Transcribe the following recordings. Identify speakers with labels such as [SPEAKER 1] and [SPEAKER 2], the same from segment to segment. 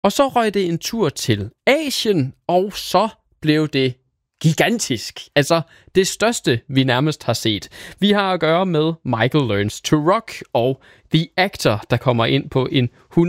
[SPEAKER 1] Og så røg det en tur til Asien, og så blev det gigantisk. Altså det største, vi nærmest har set. Vi har at gøre med Michael Learns to Rock og The Actor, der kommer ind på en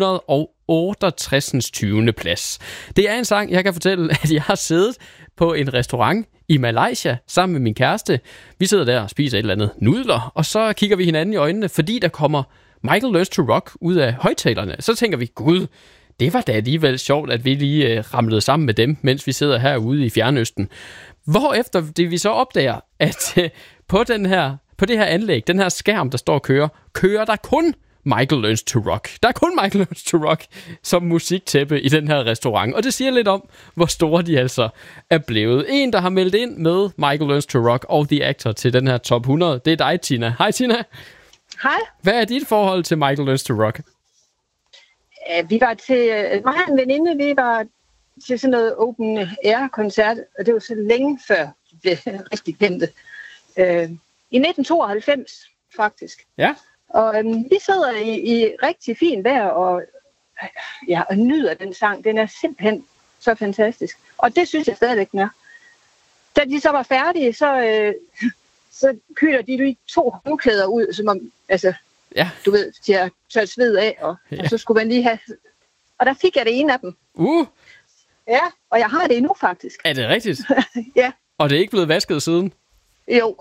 [SPEAKER 1] 168. 20. plads. Det er en sang, jeg kan fortælle, at jeg har siddet på en restaurant i Malaysia sammen med min kæreste. Vi sidder der og spiser et eller andet nudler, og så kigger vi hinanden i øjnene, fordi der kommer Michael Learns to Rock ud af højtalerne. Så tænker vi, gud, det var da alligevel sjovt, at vi lige ramlede sammen med dem, mens vi sidder herude i Fjernøsten. Hvorefter det vi så opdager, at på det her anlæg, den her skærm, der står og kører der kun Michael Learns to Rock. Der er kun Michael Learns to Rock som musiktæppe i den her restaurant. Og det siger lidt om, hvor store de altså er blevet. En, der har meldt ind med Michael Learns to Rock og The Actor til den her top 100, det er dig, Tina. Hej, Tina.
[SPEAKER 2] Hej.
[SPEAKER 1] Hvad er dit forhold til Michael Learns to Rock?
[SPEAKER 2] Vi var til, mig og en veninde, vi var til sådan noget open air koncert, og det var så længe før det rigtig kendte. I 1992, faktisk.
[SPEAKER 1] Ja.
[SPEAKER 2] Og vi sidder i rigtig fint vejr og nyder den sang. Den er simpelthen så fantastisk. Og det synes jeg stadigvæk, den er. Da de så var færdige, så kyler de 2 håndklæder ud, som om, altså, du ved, de har tørt sved af, og så skulle man lige have... Og der fik jeg det ene af dem. Ja, og jeg har det endnu, faktisk.
[SPEAKER 1] Er det rigtigt?
[SPEAKER 2] Ja.
[SPEAKER 1] Og det er ikke blevet vasket siden?
[SPEAKER 2] Jo,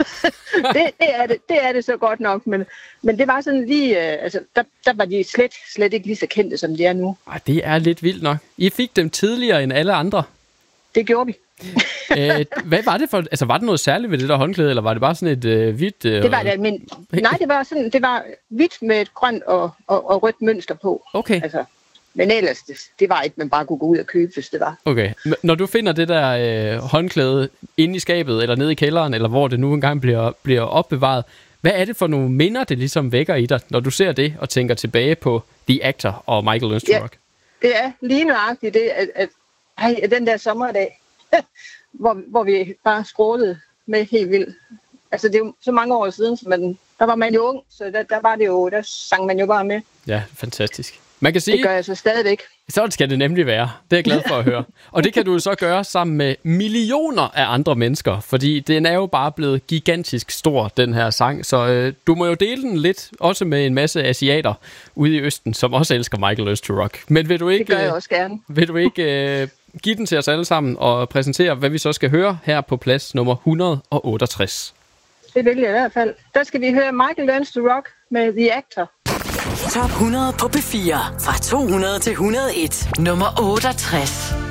[SPEAKER 2] det er det så godt nok, men det var sådan lige, altså, der var de slet ikke lige så kendte, som de er nu.
[SPEAKER 1] Ej, det er lidt vildt nok. I fik dem tidligere end alle andre.
[SPEAKER 2] Det gjorde vi.
[SPEAKER 1] Hvad var det for, altså var det noget særligt ved det der håndklæde, eller var det bare sådan et hvidt?
[SPEAKER 2] Det var det almindeligt. Nej, det var hvidt med et grønt og rødt mønster på.
[SPEAKER 1] Okay.
[SPEAKER 2] Altså, men ellers, det var ikke, man bare kunne gå ud og købe, hvis det var.
[SPEAKER 1] Okay. Når du finder det der håndklæde inde i skabet, eller nede i kælderen, eller hvor det nu engang bliver opbevaret, hvad er det for nogle minder, det ligesom vækker i dig, når du ser det og tænker tilbage på The Actor og Michael Learns to Rock?
[SPEAKER 2] Det er lige nøjagtigt det, at den der sommerdag, hvor vi bare skrålede med helt vildt. Altså, det er jo så mange år siden, så der var man jo ung, så der sang man jo bare med.
[SPEAKER 1] Ja, fantastisk. Man kan sige,
[SPEAKER 2] det gør jeg så stadigvæk.
[SPEAKER 1] Sådan skal det nemlig være. Det er jeg glad for at høre. Og det kan du så gøre sammen med millioner af andre mennesker, fordi den er jo bare blevet gigantisk stor, den her sang. Så du må jo dele den lidt, også med en masse asiater ude i Østen, som også elsker Michael Learns to Rock. Men vil du ikke,
[SPEAKER 2] det gør jeg også gerne.
[SPEAKER 1] Vil du ikke give den til os alle sammen og præsentere, hvad vi så skal høre her på plads nummer 168?
[SPEAKER 2] Det vil jeg i hvert fald. Der skal vi høre Michael Learns to Rock med The Actor.
[SPEAKER 3] Top 100 på P4 fra 200 til 101. Nummer 68.